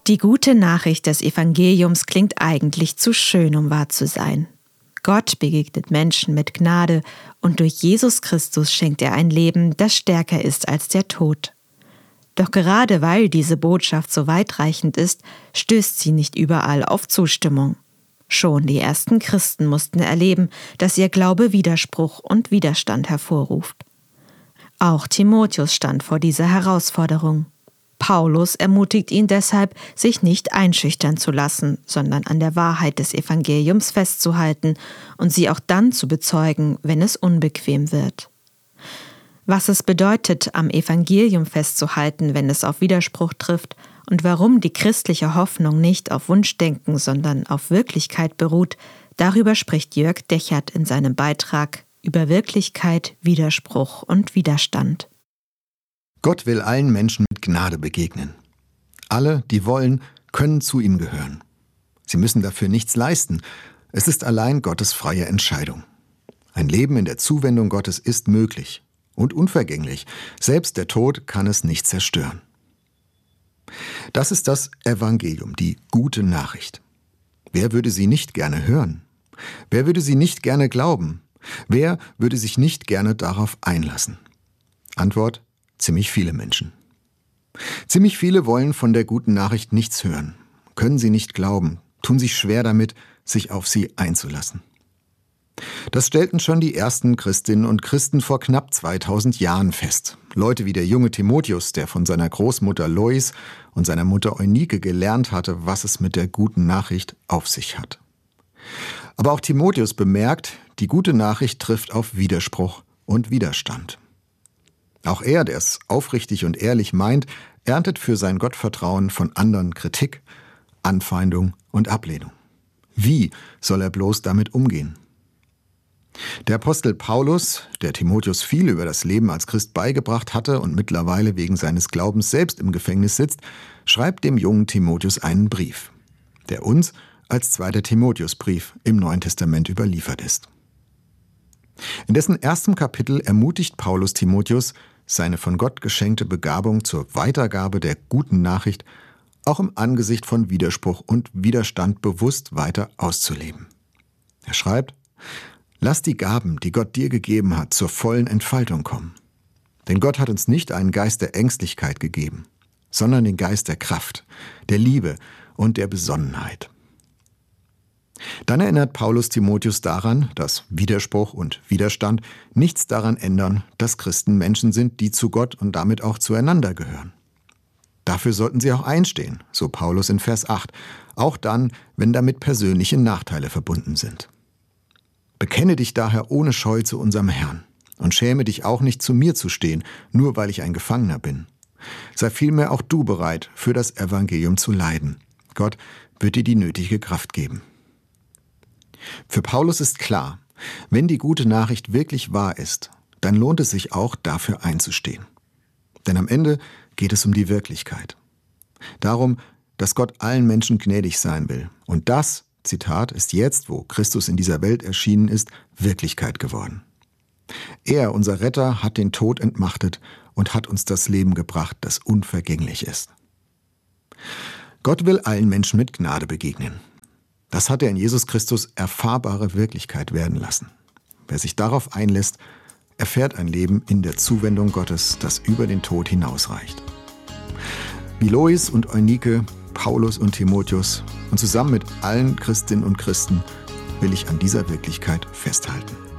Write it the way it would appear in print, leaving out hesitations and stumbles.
Die gute Nachricht des Evangeliums klingt eigentlich zu schön, um wahr zu sein. Gott begegnet Menschen mit Gnade und durch Jesus Christus schenkt er ein Leben, das stärker ist als der Tod. Doch gerade weil diese Botschaft so weitreichend ist, stößt sie nicht überall auf Zustimmung. Schon die ersten Christen mussten erleben, dass ihr Glaube Widerspruch und Widerstand hervorruft. Auch Timotheus stand vor dieser Herausforderung. Paulus ermutigt ihn deshalb, sich nicht einschüchtern zu lassen, sondern an der Wahrheit des Evangeliums festzuhalten und sie auch dann zu bezeugen, wenn es unbequem wird. Was es bedeutet, am Evangelium festzuhalten, wenn es auf Widerspruch trifft, und warum die christliche Hoffnung nicht auf Wunschdenken, sondern auf Wirklichkeit beruht, darüber spricht Jörg Dechert in seinem Beitrag über Wirklichkeit, Widerspruch und Widerstand. Gott will allen Menschen mit Gnade begegnen. Alle, die wollen, können zu ihm gehören. Sie müssen dafür nichts leisten. Es ist allein Gottes freie Entscheidung. Ein Leben in der Zuwendung Gottes ist möglich und unvergänglich. Selbst der Tod kann es nicht zerstören. Das ist das Evangelium, die gute Nachricht. Wer würde sie nicht gerne hören? Wer würde sie nicht gerne glauben? Wer würde sich nicht gerne darauf einlassen? Antwort: ziemlich viele Menschen. Ziemlich viele wollen von der guten Nachricht nichts hören, können sie nicht glauben, tun sich schwer damit, sich auf sie einzulassen. Das stellten schon die ersten Christinnen und Christen vor knapp 2000 Jahren fest. Leute wie der junge Timotheus, der von seiner Großmutter Lois und seiner Mutter Eunike gelernt hatte, was es mit der guten Nachricht auf sich hat. Aber auch Timotheus bemerkt, die gute Nachricht trifft auf Widerspruch und Widerstand. Auch er, der es aufrichtig und ehrlich meint, erntet für sein Gottvertrauen von anderen Kritik, Anfeindung und Ablehnung. Wie soll er bloß damit umgehen? Der Apostel Paulus, der Timotheus viel über das Leben als Christ beigebracht hatte und mittlerweile wegen seines Glaubens selbst im Gefängnis sitzt, schreibt dem jungen Timotheus einen Brief, der uns als 2. Timotheusbrief im Neuen Testament überliefert ist. In dessen erstem Kapitel ermutigt Paulus Timotheus, seine von Gott geschenkte Begabung zur Weitergabe der guten Nachricht auch im Angesicht von Widerspruch und Widerstand bewusst weiter auszuleben. Er schreibt: Lass die Gaben, die Gott dir gegeben hat, zur vollen Entfaltung kommen. Denn Gott hat uns nicht einen Geist der Ängstlichkeit gegeben, sondern den Geist der Kraft, der Liebe und der Besonnenheit. Dann erinnert Paulus Timotheus daran, dass Widerspruch und Widerstand nichts daran ändern, dass Christen Menschen sind, die zu Gott und damit auch zueinander gehören. Dafür sollten sie auch einstehen, so Paulus in Vers 8, auch dann, wenn damit persönliche Nachteile verbunden sind. Bekenne dich daher ohne Scheu zu unserem Herrn und schäme dich auch nicht, zu mir zu stehen, nur weil ich ein Gefangener bin. Sei vielmehr auch du bereit, für das Evangelium zu leiden. Gott wird dir die nötige Kraft geben. Für Paulus ist klar, wenn die gute Nachricht wirklich wahr ist, dann lohnt es sich auch, dafür einzustehen. Denn am Ende geht es um die Wirklichkeit. Darum, dass Gott allen Menschen gnädig sein will. Und das, Zitat, ist jetzt, wo Christus in dieser Welt erschienen ist, Wirklichkeit geworden. Er, unser Retter, hat den Tod entmachtet und hat uns das Leben gebracht, das unvergänglich ist. Gott will allen Menschen mit Gnade begegnen. Das hat er in Jesus Christus erfahrbare Wirklichkeit werden lassen. Wer sich darauf einlässt, erfährt ein Leben in der Zuwendung Gottes, das über den Tod hinausreicht. Wie Lois und Eunike, Paulus und Timotheus und zusammen mit allen Christinnen und Christen will ich an dieser Wirklichkeit festhalten.